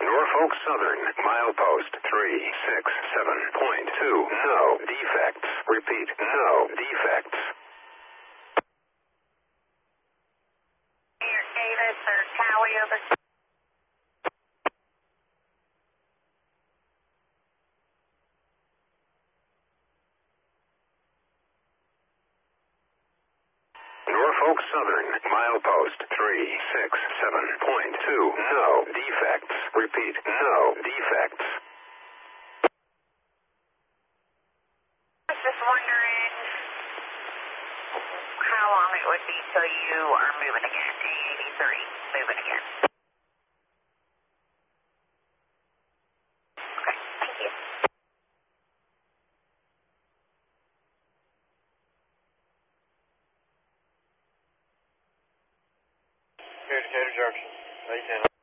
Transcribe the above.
Norfolk Southern, milepost 367.2. No defects. Repeat, no defects. Here, Davis or Cowie over. Norfolk Southern, milepost 367.2. No defects. Repeat, no defects. I was just wondering how long it would be till you are moving again. A83, moving again. Okay, thank you. Here, Decatur Junction, 810.